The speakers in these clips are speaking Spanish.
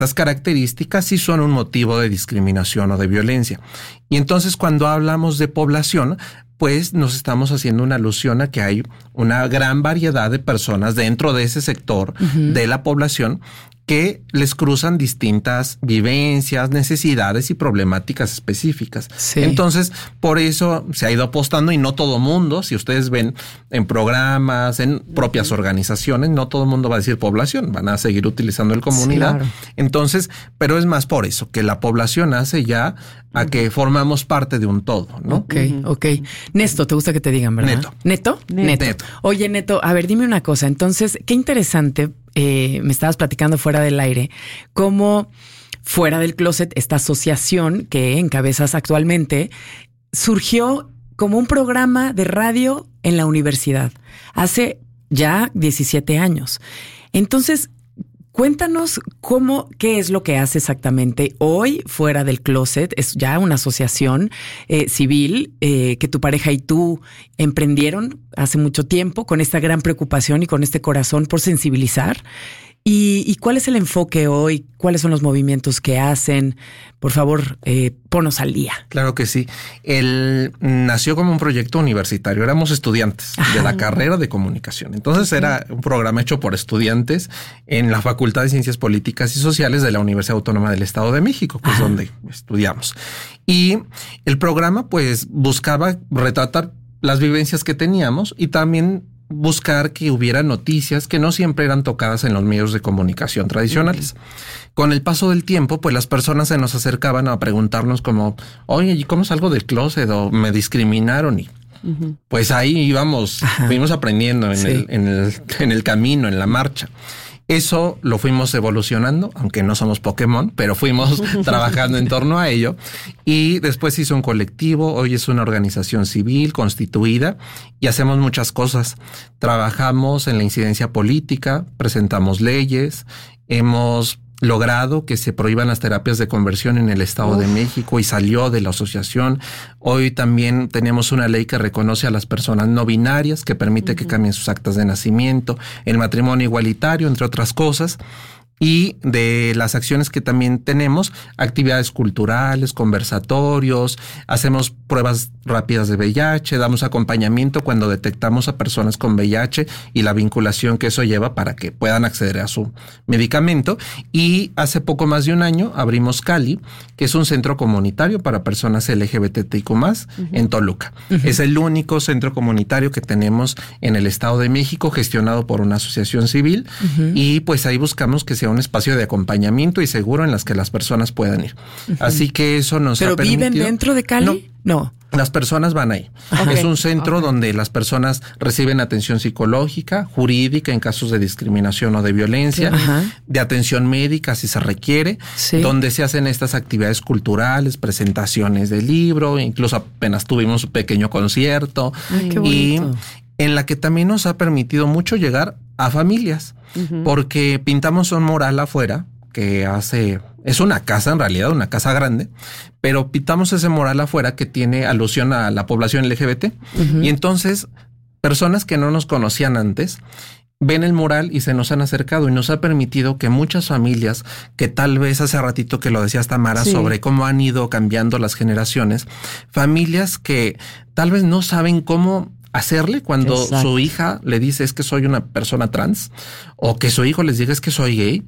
Las características sí son un motivo de discriminación o de violencia. Y entonces cuando hablamos de población, pues nos estamos haciendo una alusión a que hay una gran variedad de personas dentro de ese sector de la población que les cruzan distintas vivencias, necesidades y problemáticas específicas. Sí. Entonces, por eso se ha ido apostando y no todo mundo, si ustedes ven en programas, en propias organizaciones, no todo mundo va a decir población, van a seguir utilizando el comunidad. Sí, claro. Entonces, pero es más por eso, que la población hace ya a que formamos parte de un todo, ¿no? Ok. Nesto, ¿te gusta que te digan, verdad? Neto. Oye, Neto, a ver, dime una cosa. Entonces, qué interesante, me estabas platicando fuera del aire, cómo Fuera del Closet, esta asociación que encabezas actualmente, surgió como un programa de radio en la universidad hace ya 17 años. Entonces, cuéntanos qué es lo que hace exactamente hoy Fuera del Closet. Es ya una asociación civil que tu pareja y tú emprendieron hace mucho tiempo con esta gran preocupación y con este corazón por sensibilizar. ¿Y cuál es el enfoque hoy? ¿Cuáles son los movimientos que hacen? Por favor, ponos al día. Claro que sí. Él nació como un proyecto universitario. Éramos estudiantes de la carrera de comunicación. Entonces era un programa hecho por estudiantes en la Facultad de Ciencias Políticas y Sociales de la Universidad Autónoma del Estado de México, que es donde estudiamos. Y el programa pues buscaba retratar las vivencias que teníamos y también buscar que hubiera noticias que no siempre eran tocadas en los medios de comunicación tradicionales. Con el paso del tiempo, pues las personas se nos acercaban a preguntarnos como, oye, ¿y cómo salgo del closet? O me discriminaron y pues ahí íbamos, fuimos aprendiendo en el camino, en la marcha. Eso lo fuimos evolucionando, aunque no somos Pokémon, pero fuimos trabajando en torno a ello. Y después hizo un colectivo, hoy es una organización civil constituida y hacemos muchas cosas. Trabajamos en la incidencia política, presentamos leyes, hemos logrado que se prohíban las terapias de conversión en el Estado de México y salió de la asociación. Hoy también tenemos una ley que reconoce a las personas no binarias, que permite que cambien sus actas de nacimiento, el matrimonio igualitario, entre otras cosas. Y de las acciones que también tenemos, actividades culturales, conversatorios, hacemos pruebas rápidas de VIH, damos acompañamiento cuando detectamos a personas con VIH y la vinculación que eso lleva para que puedan acceder a su medicamento. Y hace poco más de un año abrimos Cali, que es un centro comunitario para personas LGBTIQ+, en Toluca. Es el único centro comunitario que tenemos en el Estado de México, gestionado por una asociación civil. Y pues ahí buscamos que sea un espacio de acompañamiento y seguro en las que las personas puedan ir. Así que eso nos ha permitido... ¿Pero viven dentro de Cali? No. Las personas van ahí. Es un centro donde las personas reciben atención psicológica, jurídica en casos de discriminación o de violencia, de atención médica si se requiere, donde se hacen estas actividades culturales, presentaciones de libro, incluso apenas tuvimos un pequeño concierto. Qué bonito. Y en la que también nos ha permitido mucho llegar a familias, porque pintamos un mural afuera que es una casa en realidad, una casa grande, pero pintamos ese mural afuera que tiene alusión a la población LGBT. Y entonces personas que no nos conocían antes ven el mural y se nos han acercado y nos ha permitido que muchas familias, que tal vez hace ratito que lo decía Tamara sobre cómo han ido cambiando las generaciones, familias que tal vez no saben cómo hacerle cuando su hija le dice es que soy una persona trans, o que su hijo les diga es que soy gay,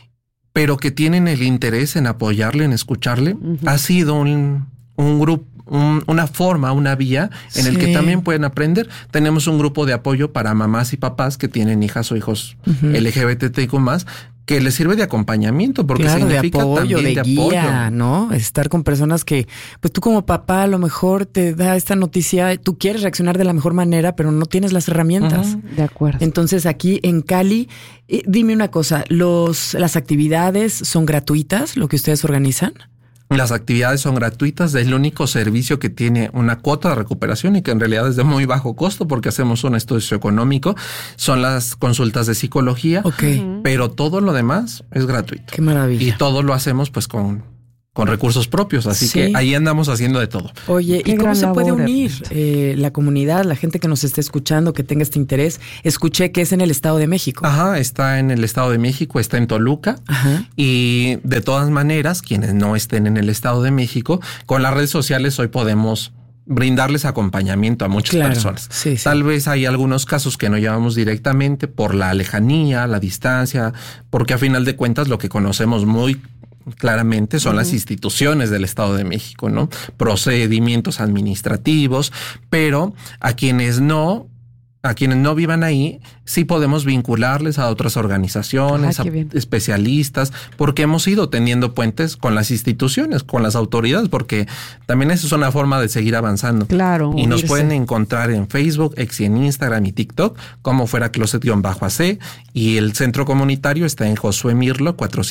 pero que tienen el interés en apoyarle, en escucharle. Ha sido un grupo, una forma, una vía en el que también pueden aprender. Tenemos un grupo de apoyo para mamás y papás que tienen hijas o hijos LGBTIQ+, que les sirve de acompañamiento, porque significa de apoyo, también de guía, ¿no? Estar con personas que, pues tú como papá a lo mejor te da esta noticia, tú quieres reaccionar de la mejor manera, pero no tienes las herramientas. De acuerdo. Entonces aquí en Cali, dime una cosa, ¿las actividades son gratuitas, lo que ustedes organizan? Las actividades son gratuitas, es el único servicio que tiene una cuota de recuperación y que en realidad es de muy bajo costo porque hacemos un estudio socioeconómico. Son las consultas de psicología, pero todo lo demás es gratuito. Qué maravilla. Y todo lo hacemos pues con con recursos propios, así que ahí andamos haciendo de todo. Oye, ¿y cómo se puede unir la comunidad, la gente que nos esté escuchando, que tenga este interés? Escuché que es en el Estado de México. Ajá, está en el Estado de México, está en Toluca. Ajá. Y de todas maneras, quienes no estén en el Estado de México, con las redes sociales hoy podemos brindarles acompañamiento a muchas personas. Sí, sí. Tal vez hay algunos casos que no llevamos directamente por la lejanía, la distancia, porque a final de cuentas lo que conocemos muy claramente son las instituciones del Estado de México, ¿no? Procedimientos administrativos, pero a quienes no vivan ahí, sí podemos vincularles a otras organizaciones, a especialistas, porque hemos ido tendiendo puentes con las instituciones, con las autoridades, porque también eso es una forma de seguir avanzando. Claro. Y nos pueden encontrar en Facebook, X y en Instagram y TikTok, como fuera Closet-AC, y el centro comunitario está en Josué Mirlo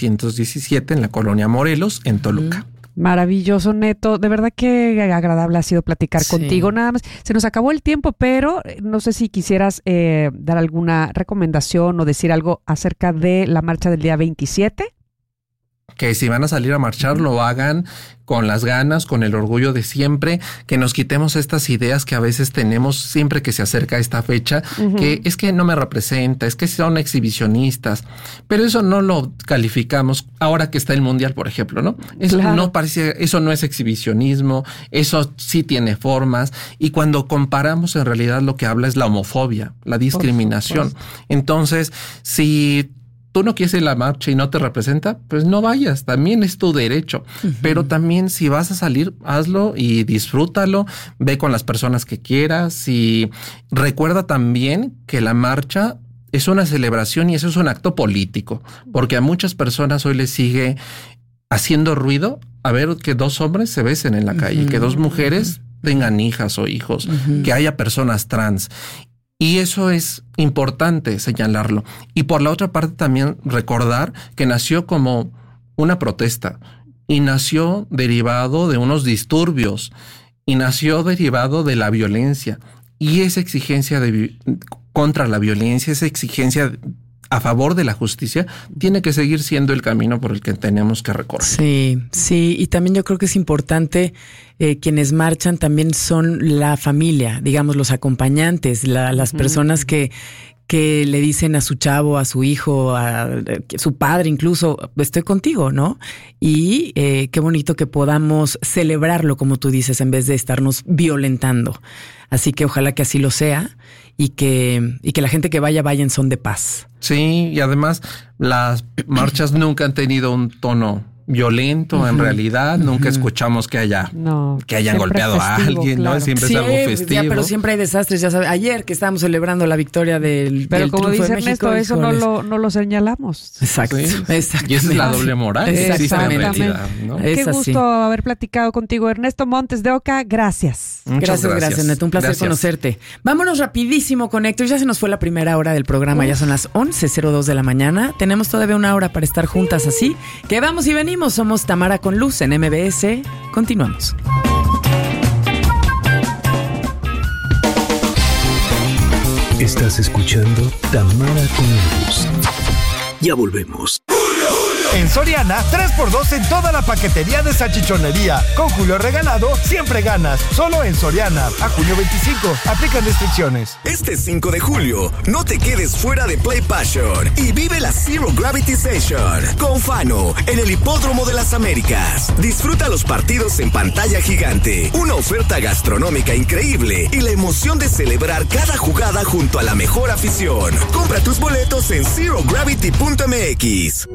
417 en la Colonia Morelos, en Toluca. Maravilloso, Neto. De verdad que agradable ha sido platicar contigo. Nada más, se nos acabó el tiempo, pero no sé si quisieras dar alguna recomendación o decir algo acerca de la marcha del día 27. Que si van a salir a marchar, lo hagan con las ganas, con el orgullo de siempre, que nos quitemos estas ideas que a veces tenemos siempre que se acerca esta fecha, que es que no me representa, es que son exhibicionistas, pero eso no lo calificamos ahora que está el Mundial, por ejemplo, ¿no? Eso no parece, eso no es exhibicionismo, eso sí tiene formas, y cuando comparamos en realidad lo que habla es la homofobia, la discriminación. Entonces, si tú no quieres ir a la marcha y no te representa, pues no vayas, también es tu derecho. Pero también si vas a salir, hazlo y disfrútalo, ve con las personas que quieras y recuerda también que la marcha es una celebración y eso es un acto político, porque a muchas personas hoy les sigue haciendo ruido a ver que dos hombres se besen en la calle, que dos mujeres tengan hijas o hijos, que haya personas trans. Y eso es importante señalarlo. Y por la otra parte también recordar que nació como una protesta y nació derivado de unos disturbios y nació derivado de la violencia. Y esa exigencia contra la violencia, esa exigencia a favor de la justicia, tiene que seguir siendo el camino por el que tenemos que recorrer. Sí, sí, y también yo creo que es importante, quienes marchan también son la familia, digamos, los acompañantes, las personas que le dicen a su chavo, a su hijo, a su padre incluso, estoy contigo, ¿no? Y qué bonito que podamos celebrarlo, como tú dices, en vez de estarnos violentando. Así que ojalá que así lo sea y que la gente que vaya en son de paz. Sí, y además las marchas nunca han tenido un tono violento, en realidad nunca escuchamos que hayan golpeado a alguien, claro. ¿No? Siempre es algo festivo. Ya, pero siempre hay desastres, ya sabes. Ayer que estábamos celebrando la victoria del como dice Ernesto, eso no lo señalamos. Exacto. Sí. Y esa es la doble moral. Exactamente. ¿No? Qué gusto haber platicado contigo, Ernesto Montes de Oca. Gracias. Gracias, Neto. Un placer conocerte. Vámonos rapidísimo con Héctor. Ya se nos fue la primera hora del programa. Ya son las 11:02 de la mañana. Tenemos todavía una hora para estar juntas, así que vamos y venimos. Somos Tamara con Luz en MBS. Continuamos. Estás escuchando Tamara con Luz. Ya volvemos. En Soriana, 3x2 en toda la paquetería de salchichonería. Con Julio regalado, siempre ganas. Solo en Soriana. A junio 25. Aplican restricciones. Este 5 de julio, no te quedes fuera de Play Passion y vive la Zero Gravity Session con Fano en el Hipódromo de las Américas. Disfruta los partidos en pantalla gigante, una oferta gastronómica increíble y la emoción de celebrar cada jugada junto a la mejor afición. Compra tus boletos en zerogravity.mx.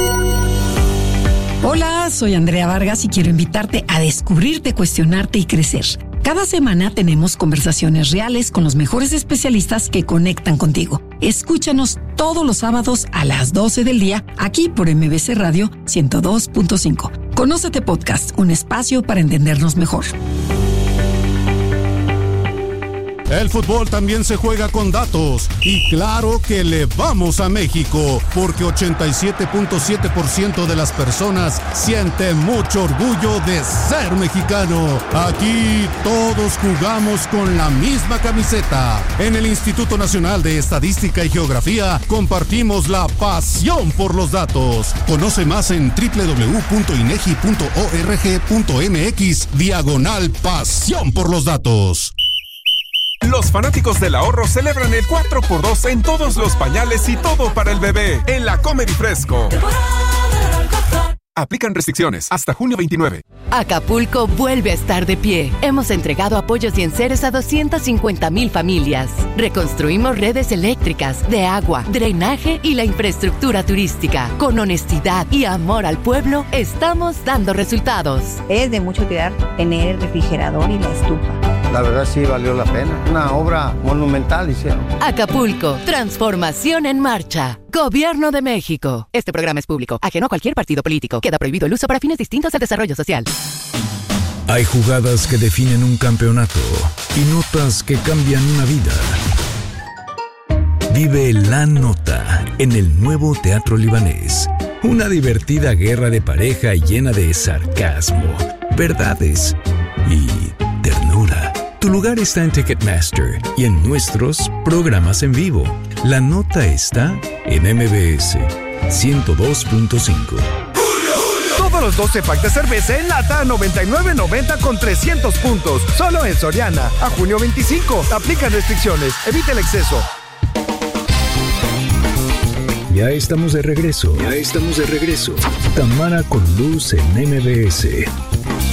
Hola, soy Andrea Vargas y quiero invitarte a descubrirte, cuestionarte y crecer. Cada semana tenemos conversaciones reales con los mejores especialistas que conectan contigo. Escúchanos todos los sábados a las 12 del día, aquí por MBC Radio 102.5. Conócete Podcast, un espacio para entendernos mejor. El fútbol también se juega con datos. Y claro que le vamos a México, porque 87.7% de las personas siente mucho orgullo de ser mexicano. Aquí todos jugamos con la misma camiseta. En el Instituto Nacional de Estadística y Geografía compartimos la pasión por los datos. Conoce más en www.inegi.org.mx/pasión por los datos. Los fanáticos del ahorro celebran el 4x2 en todos los pañales y todo para el bebé en la Comer y Fresco. Aplican restricciones hasta junio 29. Acapulco vuelve a estar de pie. Hemos entregado apoyos y enseres a 250,000 familias. Reconstruimos redes eléctricas, de agua, drenaje y la infraestructura turística. Con honestidad y amor al pueblo, estamos dando resultados. Es de mucho cuidar tener el refrigerador y la estufa. La verdad sí valió la pena. Una obra monumental hicieron. Acapulco, transformación en marcha. Gobierno de México. Este programa es público, ajeno a cualquier partido político. Queda prohibido el uso para fines distintos al desarrollo social. Hay jugadas que definen un campeonato y notas que cambian una vida. Vive La Nota en el nuevo Teatro Libanés. Una divertida guerra de pareja llena de sarcasmo, verdades y ternura. Tu lugar está en Ticketmaster y en nuestros programas en vivo. La Nota está en MBS 102.5. Todos los 12 packs de cerveza en lata a $99.90 con 300 puntos. Solo en Soriana. A junio 25. Aplican restricciones. Evita el exceso. Ya estamos de regreso. Tamara con Luz en MBS.